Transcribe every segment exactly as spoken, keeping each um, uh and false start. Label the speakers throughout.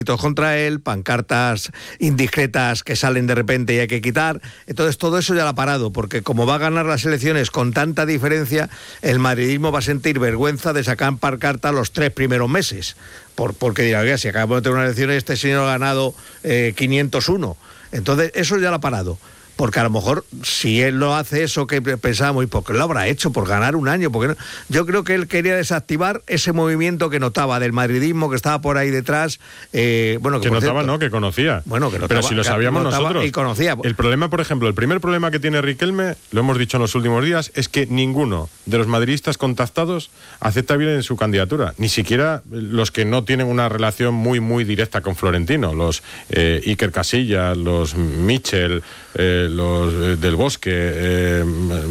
Speaker 1: contra él, pancartas indiscretas que salen de repente y hay que quitar. Entonces todo eso ya lo ha parado, porque como va a ganar las elecciones con tanta diferencia, el madridismo va a sentir vergüenza de sacar pancarta los tres primeros meses, por, porque dirá, oiga, si acabamos de tener una elección, este señor ha ganado eh, quinientos uno. Entonces eso ya lo ha parado. Porque a lo mejor, si él lo hace eso que pensábamos, ¿y por qué lo habrá hecho? ¿Por ganar un año? Porque no? Yo creo que él quería desactivar ese movimiento que notaba del madridismo, que estaba por ahí detrás. Eh, bueno,
Speaker 2: que, que notaba, cierto, no, que conocía.
Speaker 1: Bueno, que notaba,
Speaker 2: pero si lo sabíamos nosotros.
Speaker 1: Y conocía.
Speaker 2: El problema, por ejemplo, el primer problema que tiene Riquelme, lo hemos dicho en los últimos días, es que ninguno de los madridistas contactados acepta bien en su candidatura. Ni siquiera los que no tienen una relación muy, muy directa con Florentino. Los eh, Iker Casillas, los Michel, eh, los eh, del Bosque, eh,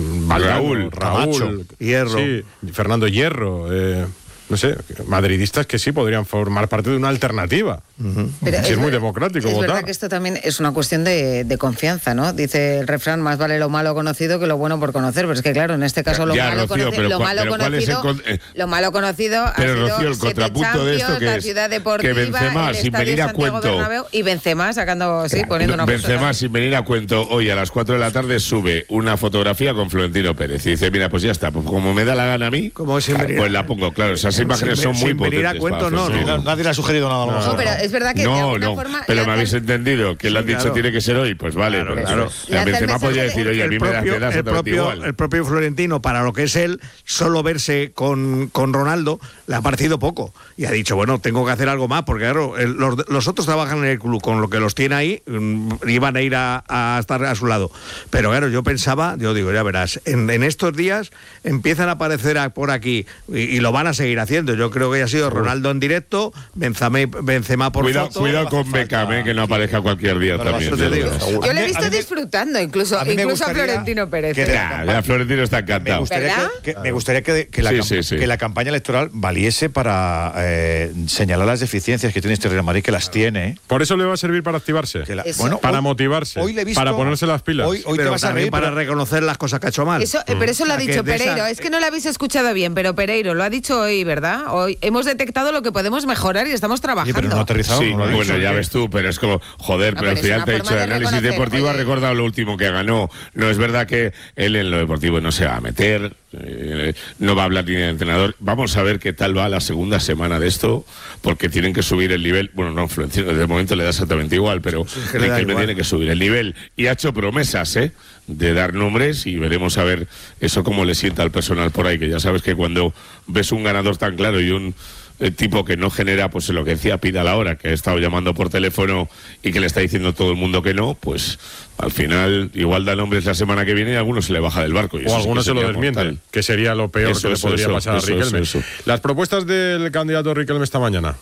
Speaker 2: Raúl, Raúl,
Speaker 1: Hierro,
Speaker 2: sí, Fernando Hierro, eh, no sé, madridistas que sí podrían formar parte de una alternativa. Uh-huh.
Speaker 3: Pero
Speaker 2: sí,
Speaker 3: es,
Speaker 2: es muy democrático
Speaker 3: es
Speaker 2: votar.
Speaker 3: Es verdad que esto también es una cuestión de, de confianza, ¿no? Dice el refrán, más vale lo malo conocido que lo bueno por conocer, pero es que claro, en este caso lo
Speaker 4: ya,
Speaker 3: malo,
Speaker 4: Rocío,
Speaker 3: conoci-
Speaker 4: pero,
Speaker 3: lo malo
Speaker 4: pero
Speaker 3: conocido,
Speaker 4: con, eh,
Speaker 3: lo malo conocido
Speaker 4: pero,
Speaker 3: ha sido
Speaker 4: Rocío, el contrapunto de esto que
Speaker 3: la
Speaker 4: es
Speaker 3: Ciudad Deportiva,
Speaker 4: que Benzema,
Speaker 3: el
Speaker 4: sin venir a
Speaker 3: Santiago
Speaker 4: cuento,
Speaker 3: Bernabéu, y Benzema sacando, sí,
Speaker 4: claro,
Speaker 3: poniendo
Speaker 4: no,
Speaker 3: una
Speaker 4: Benzema,
Speaker 3: foto,
Speaker 4: sin venir a cuento, hoy a las cuatro de la tarde sube una fotografía con Florentino Pérez y dice, mira, pues ya está, pues como me da la gana a mí,
Speaker 1: como si venir,
Speaker 4: pues la pongo, claro, esas imágenes
Speaker 1: sin,
Speaker 4: son muy
Speaker 1: sin
Speaker 4: potentes.
Speaker 1: A cuento, no, no,
Speaker 5: nadie le ha sugerido nada a lo mejor.
Speaker 3: No, pero es verdad que
Speaker 4: no,
Speaker 3: de alguna
Speaker 4: no,
Speaker 3: forma
Speaker 4: pero
Speaker 3: la
Speaker 4: me habéis entendido que
Speaker 1: sí,
Speaker 4: le han dicho
Speaker 1: claro,
Speaker 4: tiene que ser hoy, pues vale,
Speaker 1: claro,
Speaker 4: pues,
Speaker 1: claro.
Speaker 4: La Benzema podría decir, oye, a mí me das
Speaker 1: propio,
Speaker 4: exactamente
Speaker 1: el propio,
Speaker 4: igual.
Speaker 1: El propio Florentino, para lo que es él, solo verse con, con Ronaldo le ha parecido poco y ha dicho, bueno, tengo que hacer algo más, porque claro, el, los, los otros trabajan en el club, con lo que los tiene ahí, iban a ir a, a estar a su lado, pero claro, yo pensaba, yo digo, ya verás, en, en estos días empiezan a aparecer a, por aquí y, y lo van a seguir haciendo. Yo creo que ya ha sido Ronaldo en directo, Benzema, Benzema por
Speaker 4: cuidado,
Speaker 1: foto.
Speaker 4: Cuidado con Beckham, eh, que no aparezca cualquier día
Speaker 1: pero
Speaker 4: también.
Speaker 1: Te digo.
Speaker 3: Yo le he visto disfrutando, incluso a, incluso a Florentino Pérez.
Speaker 4: Que ya, ya Florentino está encantado.
Speaker 5: Me gustaría, que, que, me gustaría que, que, la
Speaker 4: sí,
Speaker 5: camp-
Speaker 4: sí, sí.
Speaker 5: que la campaña electoral valiese para eh, señalar las deficiencias que tiene este Real Madrid, que las tiene. ¿eh?
Speaker 2: Por eso le va a servir para activarse,
Speaker 5: La, bueno,
Speaker 2: para
Speaker 5: hoy,
Speaker 2: motivarse,
Speaker 5: hoy le he visto,
Speaker 2: para ponerse las pilas.
Speaker 5: Hoy, hoy
Speaker 1: pero
Speaker 5: te vas a reír,
Speaker 1: para
Speaker 5: pero...
Speaker 1: reconocer las cosas que ha hecho mal.
Speaker 3: Eso, mm. Pero eso lo ha dicho Pereiro. Esa... Es que no lo habéis escuchado bien, pero Pereiro lo ha dicho hoy, ¿verdad? Hoy hemos detectado lo que podemos mejorar y estamos trabajando.
Speaker 5: Sí, pero no ha aterrizado.
Speaker 4: Sí,
Speaker 5: no lo
Speaker 4: bueno,
Speaker 5: dicho,
Speaker 4: ya
Speaker 5: ¿qué?
Speaker 4: ves tú, pero es como, joder,
Speaker 3: no,
Speaker 4: pero al final te he dicho, el análisis
Speaker 3: reconocer,
Speaker 4: deportivo
Speaker 3: oye.
Speaker 4: ha recordado lo último que ganó. No es verdad que él en lo deportivo no se va a meter, eh, no va a hablar ni de entrenador. Vamos a ver qué tal va la segunda semana de esto, porque tienen que subir el nivel. Bueno, no, Florentino de momento le da exactamente igual, pero el que tiene que subir el nivel. Y ha hecho promesas, ¿eh? De dar nombres y veremos a ver eso cómo le sienta al personal por ahí, que ya sabes que cuando ves un ganador tan claro y un eh, tipo que no genera, pues lo que decía Pida a la hora, que ha estado llamando por teléfono y que le está diciendo todo el mundo que no, pues al final igual da nombres la semana que viene y a alguno se le baja del barco. Y
Speaker 2: o algunos se lo desmienten, mortal. Que sería lo peor eso, que le eso, podría eso, pasar eso, a Riquelme. Eso, eso. Las propuestas del candidato Riquelme esta mañana.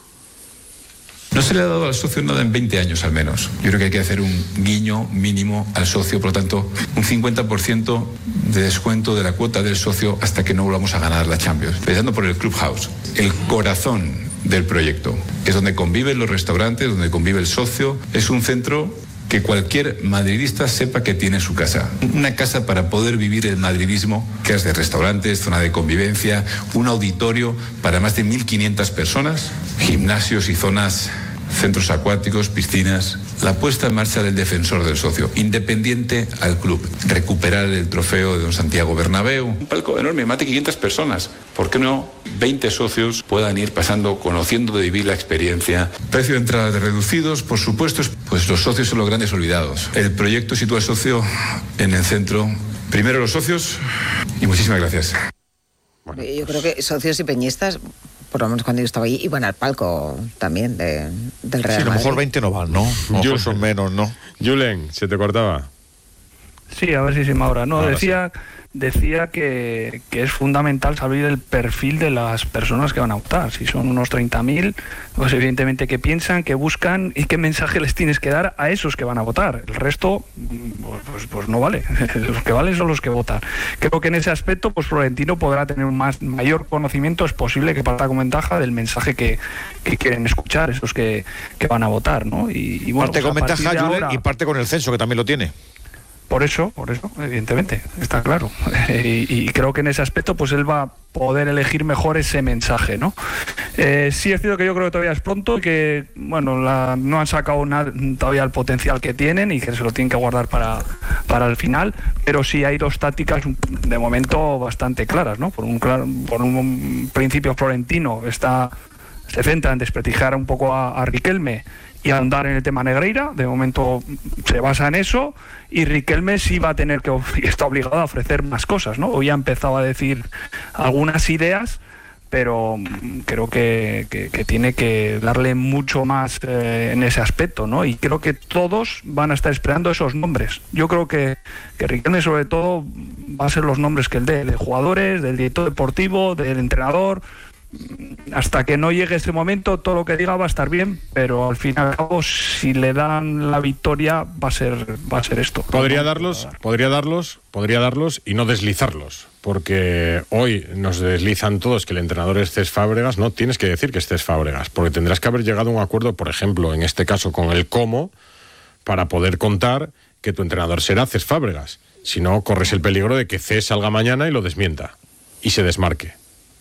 Speaker 6: No se le ha dado al socio nada en veinte años al menos. Yo creo que hay que hacer un guiño mínimo al socio, por lo tanto, un cincuenta por ciento de descuento de la cuota del socio hasta que no volvamos a ganar la Champions. Empezando por el Clubhouse, el corazón del proyecto. Es donde conviven los restaurantes, donde convive el socio. Es un centro que cualquier madridista sepa que tiene su casa. Una casa para poder vivir el madridismo, que es de restaurantes, zona de convivencia, un auditorio para más de mil quinientas personas, gimnasios y zonas, centros acuáticos, piscinas. La puesta en marcha del defensor del socio, independiente al club. Recuperar el trofeo de don Santiago Bernabéu. Un palco enorme, más de quinientas personas. ¿Por qué no veinte socios puedan ir pasando, conociendo de vivir la experiencia? Precio de entrada de reducidos, por supuesto, pues los socios son los grandes olvidados. El proyecto sitúa al socio en el centro. Primero los socios y muchísimas gracias.
Speaker 3: Bueno, yo creo que socios y peñistas, por lo menos cuando yo estaba allí, iban al palco también de, del Real Madrid. Sí, a lo
Speaker 5: mejor veinte no van, ¿no? A lo son menos, ¿no?
Speaker 2: Julen, se te cortaba.
Speaker 7: Sí, a ver si se me ahora. No, decía, decía que, que es fundamental saber el perfil de las personas que van a optar. Si son unos treinta mil, pues evidentemente qué piensan, qué buscan y qué mensaje les tienes que dar a esos que van a votar. El resto, pues, pues no vale. Los que valen son los que votan. Creo que en ese aspecto, pues Florentino podrá tener un más, mayor conocimiento, es posible que parta con ventaja del mensaje que, que quieren escuchar esos que, que van a votar, ¿no? Y, y bueno,
Speaker 5: parte
Speaker 7: pues
Speaker 5: con ventaja, Julen,
Speaker 7: ahora...
Speaker 5: y parte con el censo, que también lo tiene.
Speaker 7: por eso, por eso, evidentemente, está claro. y, y creo que en ese aspecto pues él va a poder elegir mejor ese mensaje, ¿no? Eh, sí es cierto que yo creo que todavía es pronto y que, bueno, la, no han sacado nada, todavía el potencial que tienen y que se lo tienen que guardar para, para el final, pero sí hay dos tácticas de momento bastante claras, ¿no? Por un, por un principio Florentino está, se centra en desprestigiar un poco a, a Riquelme y andar en el tema Negreira, de momento se basa en eso, y Riquelme sí va a tener que, está obligado a ofrecer más cosas, ¿no? Hoy ha empezado a decir algunas ideas, pero creo que, que, que tiene que darle mucho más eh, en ese aspecto, ¿no? Y creo que todos van a estar esperando esos nombres. Yo creo que, que Riquelme sobre todo va a ser los nombres que él dé, de jugadores, del director deportivo, del entrenador. Hasta que no llegue ese momento, todo lo que diga va a estar bien, pero al fin y al cabo, si le dan la victoria, va a ser, va a ser esto.
Speaker 2: Podría darlos, podría darlos, podría darlos y no deslizarlos, porque hoy nos deslizan todos que el entrenador es Cés Fábregas. No tienes que decir que es Cés Fábregas, porque tendrás que haber llegado a un acuerdo, por ejemplo, en este caso con el cómo, para poder contar que tu entrenador será Cés Fábregas. Si no, corres el peligro de que Cés salga mañana y lo desmienta y se desmarque.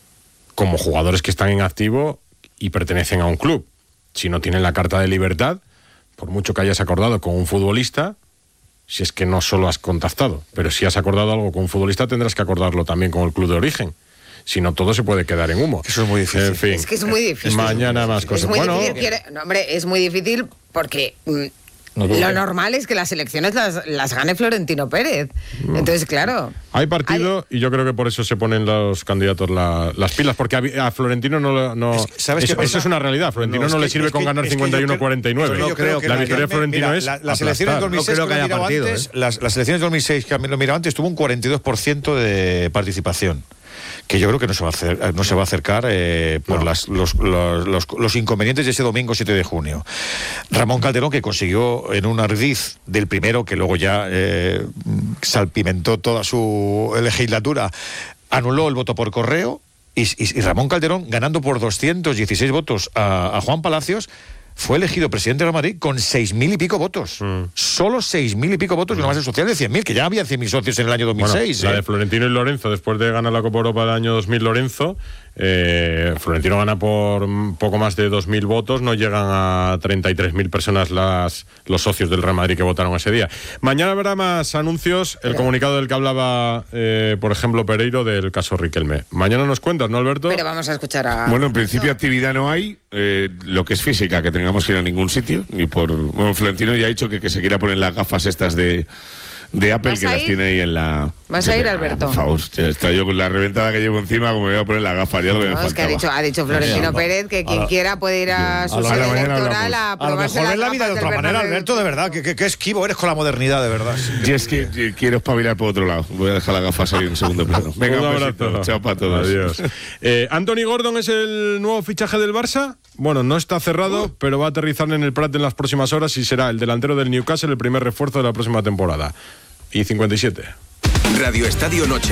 Speaker 2: Como jugadores que están en activo y pertenecen a un club. Si no tienen la carta de libertad, por mucho que hayas acordado con un futbolista, si es que no solo has contactado, pero si has acordado algo con un futbolista, tendrás que acordarlo también con el club de origen. Si no, todo se puede quedar en humo.
Speaker 5: Eso es muy difícil.
Speaker 2: En fin,
Speaker 3: es que es muy difícil.
Speaker 2: Mañana más cosas.
Speaker 3: Es muy
Speaker 2: bueno,
Speaker 3: difícil, quiere, no, hombre, es muy difícil porque... Mm, No, lo normal es que las elecciones las, las gane Florentino Pérez. No. Entonces, claro...
Speaker 2: Hay partido
Speaker 3: hay...
Speaker 2: y yo creo que por eso se ponen los candidatos la, las pilas, porque a, a Florentino no... no es, ¿sabes eso, eso es una realidad. A Florentino no, no le sirve con ganar cincuenta y uno a cuarenta y nueve.
Speaker 5: Yo creo que
Speaker 2: la victoria de Florentino
Speaker 5: mira,
Speaker 2: es
Speaker 5: la, Las elecciones de dos mil seis,
Speaker 1: no creo que haya partido,
Speaker 5: antes,
Speaker 1: ¿eh?
Speaker 5: las, las elecciones de dos mil seis, que lo miraba antes, tuvo un cuarenta y dos por ciento de participación, que yo creo que no se va a, hacer, no se va a acercar eh, por no. las, los, los, los, los inconvenientes de ese domingo siete de junio. Ramón Calderón, que consiguió en un ardiz del primero, que luego ya eh, salpimentó toda su legislatura, anuló el voto por correo, y, y, y Ramón Calderón, ganando por doscientos dieciséis votos a, a Juan Palacios, fue elegido presidente de Madrid con seis mil y pico votos. Mm. Solo seis mil y pico votos, mm. y una base social de cien mil, que ya había cien mil socios en el año dos mil seis.
Speaker 2: Bueno,
Speaker 5: ¿eh?
Speaker 2: La de Florentino y Lorenzo, después de ganar la Copa Europa del año dos mil, Lorenzo, eh, Florentino gana por poco más de dos mil votos, no llegan a treinta y tres mil personas las, los socios del Real Madrid que votaron ese día. Mañana habrá más anuncios, el comunicado del que hablaba, eh, por ejemplo, Pereiro, del caso Riquelme. Mañana nos cuentas, ¿no, Alberto?
Speaker 3: Pero vamos a escuchar a...
Speaker 4: Bueno, en principio actividad no hay, eh, lo que es física, que tengamos que ir a ningún sitio, ni por... Bueno, Florentino ya ha dicho que, que se quiera poner las gafas estas de... de Apple, que las tiene ahí en la...
Speaker 3: ¿Vas a ir, Alberto?
Speaker 4: Por favor, está yo con la reventada que llevo encima, como me voy a poner la gafa, ya lo que me
Speaker 3: no, es que ha dicho, ha dicho Florentino Pérez que quien quiera puede ir a su sede electoral a probarse
Speaker 5: a lo mejor
Speaker 3: la
Speaker 5: ves la vida de otra manera, Alberto, de verdad, que, que, que esquivo eres con la modernidad, de verdad.
Speaker 4: Y es que yo quiero espabilar por otro lado, voy a dejar la gafa salir en segundo plano. Venga, un abrazo. Chao para todos.
Speaker 2: Adiós. eh, ¿Anthony Gordon es el nuevo fichaje del Barça? Bueno, no está cerrado, uh. pero va a aterrizar en el Prat en las próximas horas y será el delantero del Newcastle el primer refuerzo de la próxima temporada. Y cincuenta y siete.
Speaker 8: Radio Estadio Noche.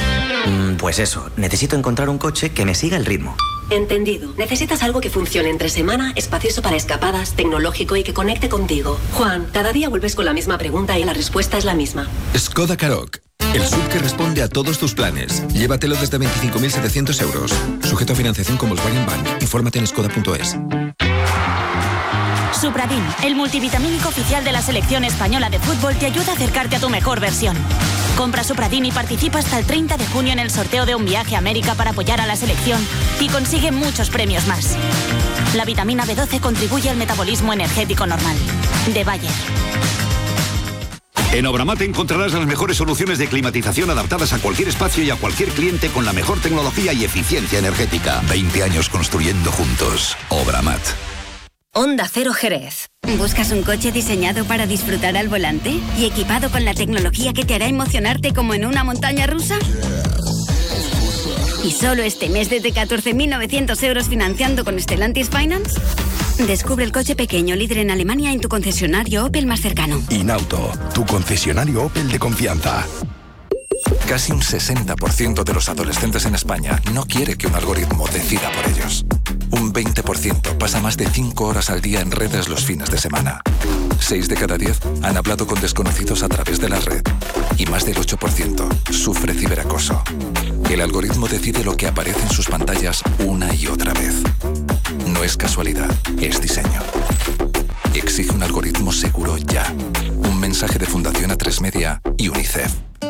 Speaker 9: Mm, pues eso, necesito encontrar un coche que me siga el ritmo.
Speaker 10: Entendido. Necesitas algo que funcione entre semana, espacioso para escapadas, tecnológico y que conecte contigo. Juan, cada día vuelves con la misma pregunta y la respuesta es la misma.
Speaker 8: Skoda Karoq. El S U V que responde a todos tus planes. Llévatelo desde veinticinco mil setecientos euros. Sujeto a financiación con Volkswagen Bank. Infórmate en skoda punto es.
Speaker 11: Supradin, el multivitamínico oficial de la selección española de fútbol, te ayuda a acercarte a tu mejor versión. Compra Supradin y participa hasta el treinta de junio en el sorteo de un viaje a América para apoyar a la selección y consigue muchos premios más. La vitamina B doce contribuye al metabolismo energético normal. De Bayer.
Speaker 12: En Obramat encontrarás las mejores soluciones de climatización adaptadas a cualquier espacio y a cualquier cliente con la mejor tecnología y eficiencia energética. veinte años construyendo juntos. Obramat.
Speaker 13: Onda Cero Jerez. ¿Buscas un coche diseñado para disfrutar al volante y equipado con la tecnología que te hará emocionarte como en una montaña rusa? ¿Y solo este mes desde catorce mil novecientos euros financiando con Stellantis Finance? Descubre el coche pequeño líder en Alemania en tu concesionario Opel más cercano.
Speaker 14: Inauto, tu concesionario Opel de confianza. Casi un sesenta por ciento de los adolescentes en España no quiere que un algoritmo decida por ellos. Un
Speaker 8: veinte por ciento pasa más de cinco horas al día en redes los fines de semana. seis de cada diez han hablado con desconocidos a través de la red. Y más del ocho por ciento sufre ciberacoso. El algoritmo decide lo que aparece en sus pantallas una y otra vez. No es casualidad, es diseño. Exige un algoritmo seguro ya. Un mensaje de Fundación A tres Media y UNICEF.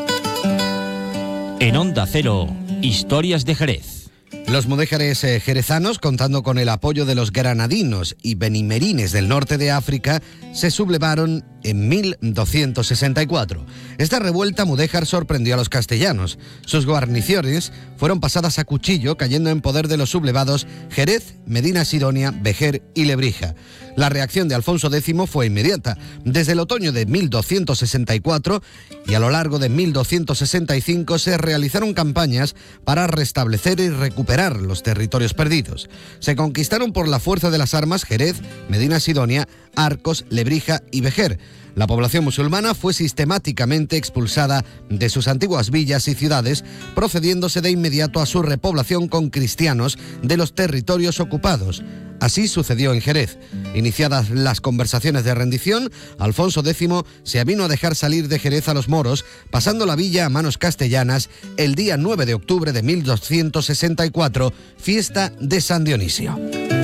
Speaker 15: En Onda Cero, Historias de Jerez.
Speaker 16: Los mudéjares eh, jerezanos, contando con el apoyo de los granadinos y benimerines del norte de África, se sublevaron en mil doscientos sesenta y cuatro. Esta revuelta mudéjar sorprendió a los castellanos. Sus guarniciones fueron pasadas a cuchillo, cayendo en poder de los sublevados Jerez, Medina Sidonia, Vejer y Lebrija. La reacción de Alfonso X fue inmediata. Desde el otoño de mil doscientos sesenta y cuatro y a lo largo de mil doscientos sesenta y cinco se realizaron campañas para restablecer y recuperar los territorios perdidos. Se conquistaron por la fuerza de las armas Jerez, Medina Sidonia, Arcos, Lebrija y Vejer. La población musulmana fue sistemáticamente expulsada de sus antiguas villas y ciudades, procediéndose de inmediato a su repoblación con cristianos de los territorios ocupados. Así sucedió en Jerez. Iniciadas las conversaciones de rendición, Alfonso X se avino a dejar salir de Jerez a los moros, pasando la villa a manos castellanas el día nueve de octubre de mil doscientos sesenta y cuatro, fiesta de San Dionisio.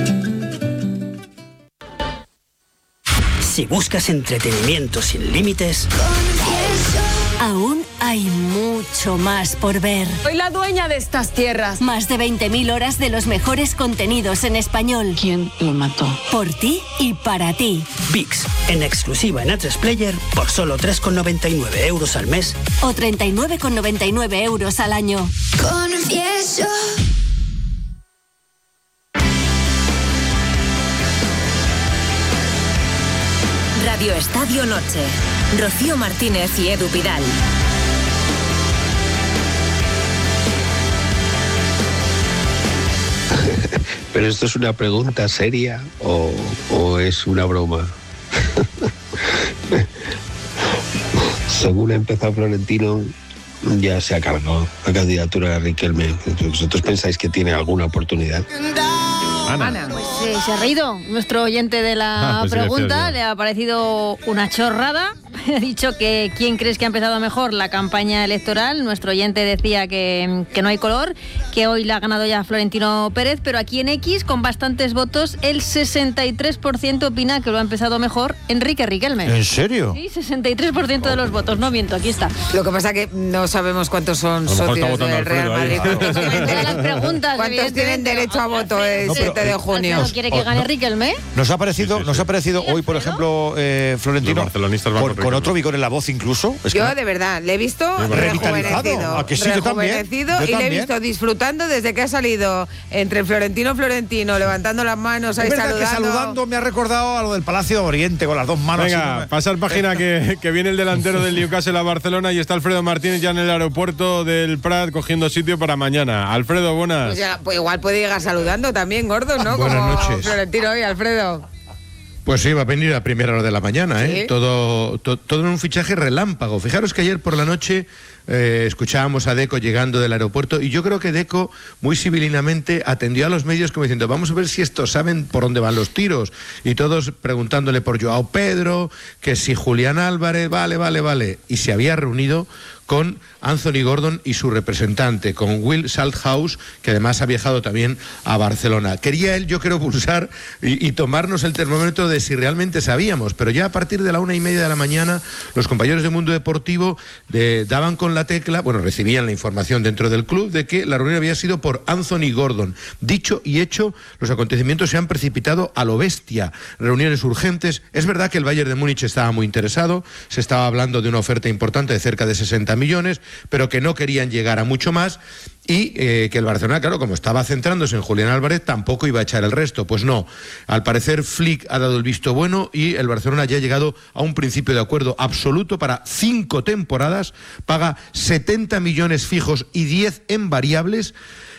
Speaker 17: Si buscas entretenimiento sin límites,
Speaker 18: aún hay mucho más por ver.
Speaker 19: Soy la dueña de estas tierras.
Speaker 18: Más de veinte mil horas de los mejores contenidos en español.
Speaker 19: ¿Quién lo mató?
Speaker 18: Por ti y para ti.
Speaker 17: VIX, en exclusiva en A tres Player, por solo tres con noventa y nueve euros al mes.
Speaker 18: O treinta y nueve con noventa y nueve euros al año.
Speaker 19: Confieso.
Speaker 20: Radio Estadio Noche. Rocío Martínez y Edu Pidal.
Speaker 21: ¿Pero esto es una pregunta seria o, o es una broma? Según ha empezado Florentino, ya se ha cargado la candidatura de Riquelme. ¿Vosotros pensáis que tiene alguna oportunidad?
Speaker 3: Ana.
Speaker 22: Ana. Pues eh, se ha reído nuestro oyente de la ah, pues pregunta, le ha parecido una chorrada. Ha dicho que quién crees que ha empezado mejor la campaña electoral. Nuestro oyente decía que, que no hay color, que hoy la ha ganado ya Florentino Pérez, pero aquí en X, con bastantes votos, el sesenta y tres por ciento opina que lo ha empezado mejor Enrique Riquelme.
Speaker 5: ¿En serio?
Speaker 22: Sí, sesenta y tres por ciento de los votos, no miento, aquí está.
Speaker 3: Lo que pasa es que no sabemos cuántos son socios del Real Madrid. ¿Cuántos tienen derecho a voto el no, siete de junio?
Speaker 22: ¿No quiere que gane Riquelme?
Speaker 5: Nos ha parecido, sí, sí, sí. Nos ha parecido hoy, por ejemplo, eh, Florentino, con, con otro vigor en la voz incluso. Es
Speaker 3: yo,
Speaker 5: que...
Speaker 3: de verdad, le he visto rejuvenecido.
Speaker 5: ¿A que sí,
Speaker 3: rejuvenecido yo también, yo y le he visto disfrutando desde que ha salido entre Florentino Florentino, levantando las manos, ahí
Speaker 5: es verdad
Speaker 3: saludando.
Speaker 5: Que saludando me ha recordado a lo del Palacio de Oriente, con las dos manos.
Speaker 2: Venga,
Speaker 5: así,
Speaker 2: pasar página que, que viene el delantero del Newcastle a Barcelona y está Alfredo Martínez ya en el aeropuerto del Prat cogiendo sitio para mañana. Alfredo, buenas.
Speaker 3: Pues, ya, pues igual puede llegar saludando también, gordo, ¿no?
Speaker 23: Buenas
Speaker 3: Como
Speaker 23: noches.
Speaker 3: Florentino hoy, Alfredo.
Speaker 23: Pues sí, va a venir a primera hora de la mañana, ¿eh?
Speaker 3: ¿Sí?
Speaker 23: Todo, to, todo en un fichaje relámpago. Fijaros que ayer por la noche eh, escuchábamos a Deco llegando del aeropuerto y yo creo que Deco muy civilinamente atendió a los medios como diciendo, vamos a ver si estos saben por dónde van los tiros. Y todos preguntándole por Joao Pedro, que si Julián Álvarez, vale, vale, vale. Y se había reunido con Anthony Gordon y su representante, con Will Salthouse, que además ha viajado también a Barcelona. Quería él, yo creo, pulsar y, y tomarnos el termómetro de si realmente sabíamos, pero ya a partir de la una y media de la mañana, los compañeros de Mundo Deportivo de, daban con la tecla, bueno, recibían la información dentro del club de que la reunión había sido por Anthony Gordon. Dicho y hecho, los acontecimientos se han precipitado a lo bestia. Reuniones urgentes. Es verdad que el Bayern de Múnich estaba muy interesado, se estaba hablando de una oferta importante de cerca de sesenta millones, pero que no querían llegar a mucho más y eh, que el Barcelona, claro, como estaba centrándose en Julián Álvarez, tampoco iba a echar el resto. Pues no, al parecer Flick ha dado el visto bueno y el Barcelona ya ha llegado a un principio de acuerdo absoluto para cinco temporadas, paga setenta millones fijos y diez en variables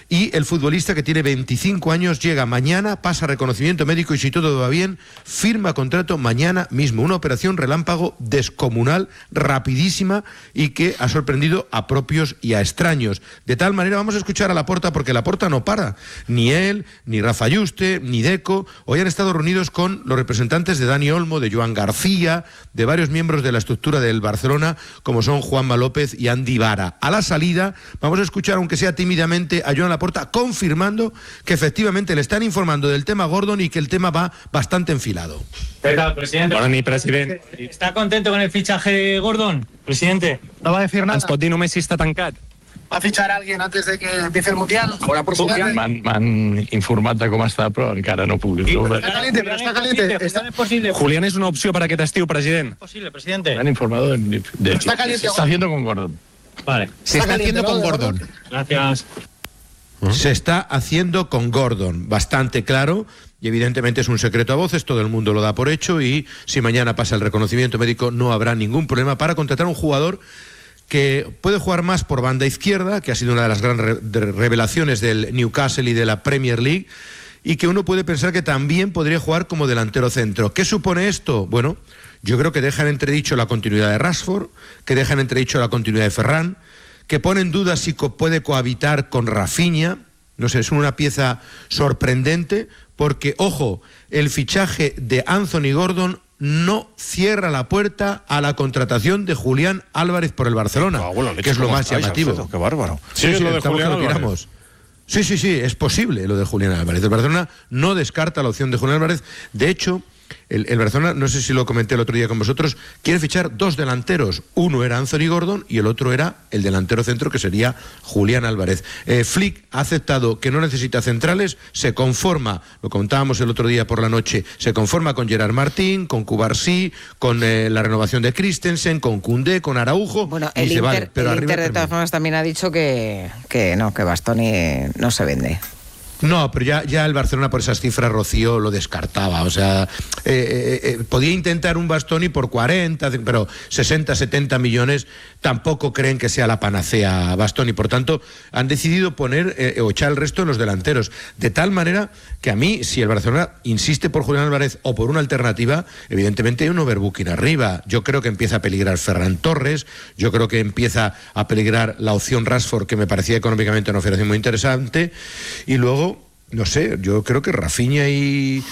Speaker 23: y el futbolista, que tiene veinticinco años, llega mañana, pasa reconocimiento médico y si todo va bien, firma contrato mañana mismo. Una operación relámpago descomunal, rapidísima y que ha sorprendido a propios y a extraños. De tal manera, vamos a escuchar a Laporta, porque Laporta no para. Ni él, ni Rafa Yuste, ni Deco. Hoy han estado reunidos con los representantes de Dani Olmo, de Joan García, de varios miembros de la estructura del Barcelona, como son Juanma López y Andy Vara. A la salida, vamos a escuchar, aunque sea tímidamente, a Joan Laporta confirmando que efectivamente le están informando del tema Gordon y que el tema va bastante enfilado.
Speaker 1: ¿Qué tal, presidente?
Speaker 6: Bona nit, president.
Speaker 1: ¿Está contento con el fichaje de Gordon, presidente?
Speaker 6: No va a decir nada. Ens pot dir només si està tancat.
Speaker 1: ¿Va a fichar a alguien antes de que empiece el Mundial? Ahora por su
Speaker 6: M'han m'han informat de com està, però encara no puc dir-ho.
Speaker 1: Está caliente, pero está caliente. Está posible.
Speaker 6: Julián es una opció per aquest estiu, president.
Speaker 1: Es posible, presidente.
Speaker 6: Me han informado de, de
Speaker 1: Está caliente.
Speaker 6: se está haciendo con Gordon.
Speaker 1: Vale.
Speaker 23: Se está haciendo con Gordon.
Speaker 1: Gracias.
Speaker 23: Se está haciendo con Gordon, bastante claro, y evidentemente es un secreto a voces, todo el mundo lo da por hecho, y si mañana pasa el reconocimiento médico no habrá ningún problema para contratar a un jugador que puede jugar más por banda izquierda, que ha sido una de las grandes re revelaciones del Newcastle y de la Premier League, y que uno puede pensar que también podría jugar como delantero centro. ¿Qué supone esto? Bueno, yo creo que dejan entredicho la continuidad de Rashford, que dejan entredicho la continuidad de Ferran, que pone en duda si co puede cohabitar con Rafinha. No sé, es una pieza sorprendente porque, ojo, el fichaje de Anthony Gordon no cierra la puerta a la contratación de Julián Álvarez por el Barcelona, oh, bueno, que es lo más llamativo.
Speaker 5: Alfredo, qué bárbaro.
Speaker 23: Sí, sí, es lo de Julián Álvarez. Sí, sí, sí, es posible lo de Julián Álvarez. El Barcelona no descarta la opción de Julián Álvarez. De hecho, el, el Barcelona, no sé si lo comenté el otro día con vosotros, quiere fichar dos delanteros. Uno era Anthony Gordon y el otro era el delantero centro, que sería Julián Álvarez. Eh, Flick ha aceptado que no necesita centrales, se conforma, lo comentábamos el otro día por la noche, se conforma con Gerard Martín, con Cubarsí, con eh, la renovación de Christensen, con Koundé, con Araujo.
Speaker 3: Bueno,
Speaker 23: y
Speaker 3: el
Speaker 23: se
Speaker 3: Inter,
Speaker 23: vale, pero
Speaker 3: el
Speaker 23: arriba
Speaker 3: Inter de todas formas también ha dicho que, que no, que Bastoni no se vende.
Speaker 23: No, pero ya, ya el Barcelona por esas cifras, Rocío, lo descartaba. O sea, eh, eh, eh, podía intentar un Bastoni por cuarenta, pero sesenta, setenta millones tampoco creen que sea la panacea Bastoni. Por tanto, han decidido poner eh, o echar el resto en los delanteros. De tal manera que a mí, si el Barcelona insiste por Julián Álvarez o por una alternativa, evidentemente hay un overbooking arriba. Yo creo que empieza a peligrar Ferran Torres, yo creo que empieza a peligrar la opción Rashford, que me parecía económicamente una operación muy interesante, y luego no sé, yo creo que Rafinha y,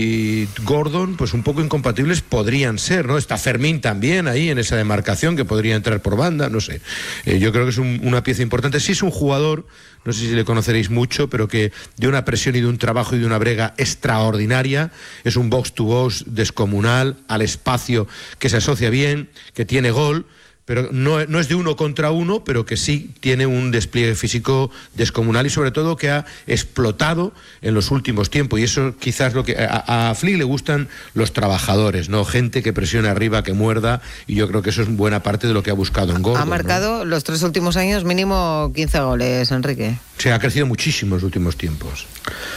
Speaker 23: y Gordon, pues un poco incompatibles podrían ser, ¿no? Está Fermín también ahí en esa demarcación, que podría entrar por banda, no sé. Eh, yo creo que es un, una pieza importante. Sí es un jugador, no sé si le conoceréis mucho, pero que de una presión y de un trabajo y de una brega extraordinaria. Es un box to box descomunal, al espacio, que se asocia bien, que tiene gol, pero no, no es de uno contra uno, pero que sí tiene un despliegue físico descomunal y sobre todo que ha explotado en los últimos tiempos. Y eso quizás lo que a, a Flick le gustan los trabajadores, no gente que presione arriba, que muerda, y yo creo que eso es buena parte de lo que ha buscado en Gordon.
Speaker 3: Ha marcado, ¿no?, los tres últimos años mínimo quince goles, Enrique.
Speaker 23: Sí, ha crecido muchísimo en los últimos tiempos.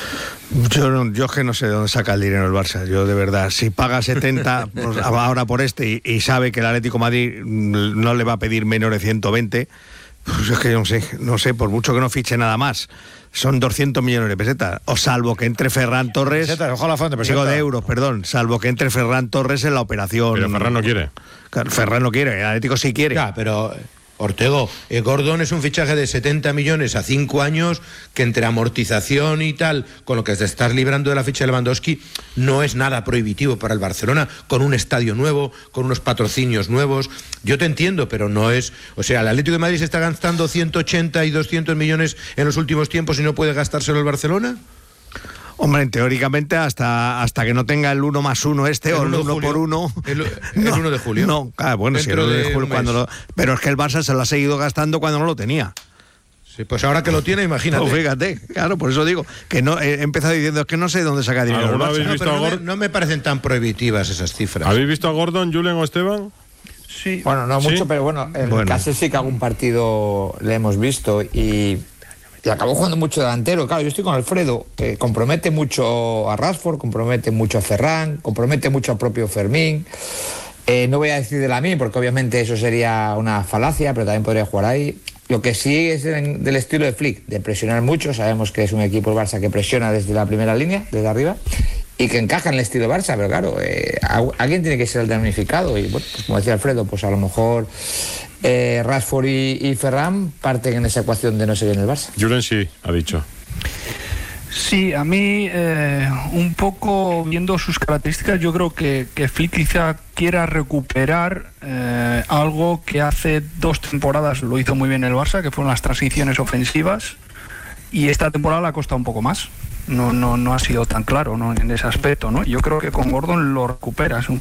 Speaker 23: Yo, yo es que no sé de dónde saca el dinero el Barça. Yo de verdad, si paga setenta pues, ahora por este y, y sabe que el Atlético de Madrid no le va a pedir menos de ciento veinte, pues es que yo no sé, no sé, por mucho que no fiche nada más, son doscientos millones de pesetas, o salvo que entre Ferran Torres,
Speaker 5: pesetas, ojalá fueran de pesetas.
Speaker 23: Digo de euros, perdón, salvo que entre Ferran Torres en la operación.
Speaker 2: Pero Ferran no quiere.
Speaker 23: Ferran no quiere, el Atlético sí quiere. Ya, pero Ortego, eh, Gordon es un fichaje de setenta millones a cinco años, que entre amortización y tal, con lo que te estás librando de la ficha de Lewandowski, no es nada prohibitivo para el Barcelona, con un estadio nuevo, con unos patrocinios nuevos. Yo te entiendo, pero no es... O sea, el Atlético de Madrid se está gastando ciento ochenta y doscientos millones en los últimos tiempos y no puede gastárselo el Barcelona. Hombre, teóricamente hasta hasta que no tenga el uno más uno este, el o el uno por uno. El, el no, uno de julio. No, claro, bueno, sí, el uno de julio cuando lo, pero es que el Barça se lo ha seguido gastando cuando no lo tenía. Sí, pues ahora que lo tiene, imagínate. Pues fíjate, claro, por eso digo que no he empezado diciendo es que no sé dónde saca dinero el Barça.
Speaker 2: No,
Speaker 23: pero no, me, no me parecen tan prohibitivas esas cifras.
Speaker 2: ¿Habéis visto a Gordon, Julen o Esteban?
Speaker 7: Sí. Bueno, no mucho, ¿sí? Pero bueno, en bueno. el caso sí que algún partido le hemos visto y... Y acabó jugando mucho delantero. Claro, yo estoy con Alfredo, que compromete mucho a Rashford, compromete mucho a Ferran, compromete mucho al propio Fermín. Eh, no voy a decir de Lamine, porque obviamente eso sería una falacia, pero también podría jugar ahí. Lo que sí es en, del estilo de Flick, de presionar mucho. Sabemos que es un equipo el Barça que presiona desde la primera línea, desde arriba, y que encaja en el estilo Barça, pero claro, eh, alguien tiene que ser el damnificado. Y bueno, pues como decía Alfredo, pues a lo mejor eh, Rashford y, y Ferran parten en esa ecuación de no seguir en el Barça.
Speaker 2: Julen sí ha dicho.
Speaker 4: Sí, a mí eh, un poco viendo sus características, yo creo que, que Flick quizá quiera recuperar eh, algo que hace dos temporadas lo hizo muy bien el Barça, que fueron las transiciones ofensivas, y esta temporada le ha costado un poco más. No, no, no ha sido tan claro, ¿no?, en ese aspecto, ¿no? Yo creo que con Gordon lo recupera, es un